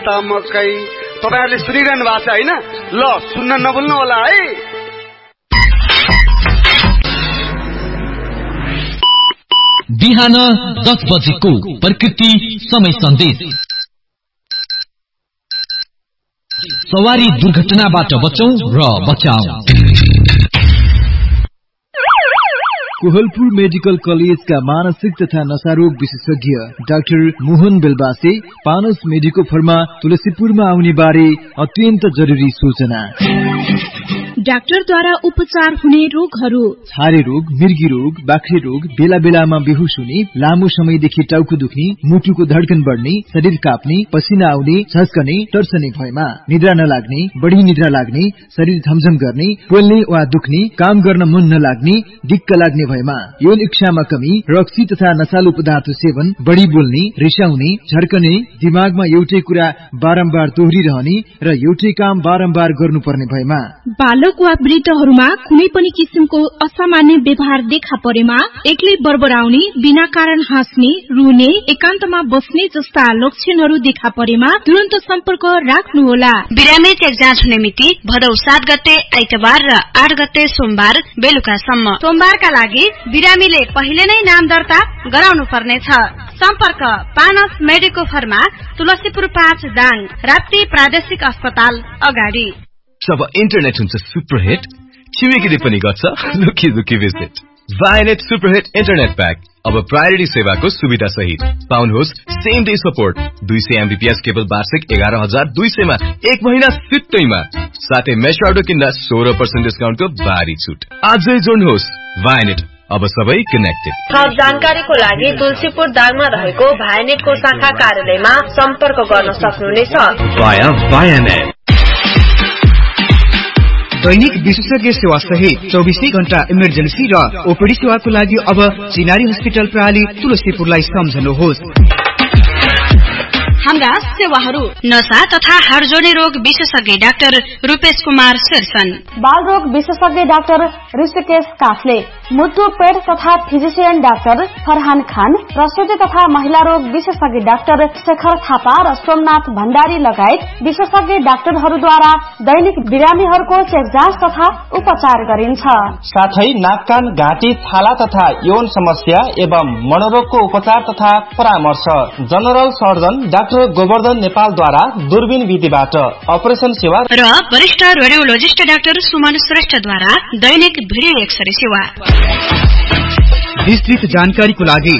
मकै तपाईहरुले सुनिरहनु भएको छ हैन? ल सुन्न नभुल्नु होला है। बिहान 10 बजेको प्रकृति समय सन्देश। सवारी दुर्घटनाबाट बचौं र बचाऊ। कोहलपुर मेडिकल कलेजका मानसिक तथा नशारोग विशेषज्ञ doctor Mohan Belbase पानस medico pharma तुलसीपुरमा आउने बारे अत्यन्त जरुरी सूचना। डाक्टरद्वारा उपचार हुने रोगहरू: छारे रोग, मिर्गी रोग, बाख्रे रोग, बेला बेलामा बेहुस हुने, लामो समयदेखि टाउको दुख्ने, मुटुको धड्कन बढ्ने, शरीर काप्ने, पसिना आउने, झस्कने, टर्सने भएमा, निद्रा नलाग्ने, बढी निद्रा लाग्ने, शरीर झमझम गर्ने, पोल्ने वा दुख्ने, काम गर्न मन नलाग्ने, दिक्क लाग्ने भएमा, यौन इच्छामा कमी, रक्सी तथा नशालु पदार्थ सेवन, बढी बोल्ने, रिसाउने, झर्कने, दिमागमा एउटै कुरा बारम्बार दोहोरिरहने र एउटै काम बारम्बार गर्नुपर्ने भएमा, बालक वा वृद्धहरूमा कुनै पनि किसिमको असामान्य व्यवहार देखा परेमा, एक्लै बरबराउने, बिना कारण हाँस्ने, रुने, एकान्तमा बस्ने जस्ता लक्षणहरू देखा परेमा तुरन्त सम्पर्क राख्नुहोला। बिरामी चेक जाँच हुने मिति भदौ 7 गते आइतबार र 8 गते सोमबार बेलुकासम्म। सोमबारका लागि बिरामीले पहिले नै नाम दर्ता गराउनु पर्नेछ। सम्पर्क पानस मेडिको फर्मा तुलसीपुर 5 दाङ, राप्ती प्रादेशिक अस्पताल अगाडि। जब इन्टरनेट हुन्छ सुपरहिट, छिमेकीले पनि गर्छ लुकी लुकी भिजिट। वायनेट सुपरहिट इन्टरनेट प्याक अब प्रायोरिटी सेवाको सुविधा सहित पाउनुहोस्। सेम डे सपोर्ट, 200 MBPS केवल वार्षिक 11,200 मा 1 महिना सित्तैमा, साथै मेश अर्डर किन्दा 16% डिस्काउन्टको भारी छुट। आजै जोड्नुहोस् वायनेट, अब सबै कनेक्टेड। थप जानकारीको लागि तुलसीपुर दाङमा रहेको वायनेटको शाखा कार्यालयमा सम्पर्क गर्न सक्नुहुनेछ। वायनेट दैनिक विशेषज्ञ सेवा सहित 24 घण्टा इमर्जेन्सी र ओपीडी सेवाको लागि अब चिनारी हस्पिटल प्रणाली तुलसीपुरलाई सम्झनुहोस्। हाम्रा सेवाहरू: नशा तथा हाड जोड्ने रोग विशेषज्ञ डाक्टर रूपेश कुमार शेरसन, बाल रोग विशेषज्ञ डाक्टर ऋषिकेश काफले, मुटु पेट तथा फिजिशियन डाक्टर फरहान खान, प्रसूति तथा महिला रोग विशेषज्ञ डाक्टर शेखर थापा र सोमनाथ भण्डारी लगायत विशेषज्ञ डाक्टरहरूद्वारा दैनिक बिरामीहरूको चेक जाँच तथा उपचार गरिन्छ। साथै नाक कान घाँटी छाला तथा यौन समस्या एवं मनोरोगको उपचार तथा परामर्श जनरल सर्जन डाक्टर गोवर्धन नेपालद्वारा दूरबीन विधिबाट अपरेसन सेवा र वरिष्ठ रेडियोलोजिस्ट डाक्टर सुमन श्रेष्ठद्वारा दैनिक भिडियो एक्सरे सेवा। विस्तृत जानकारीको लागि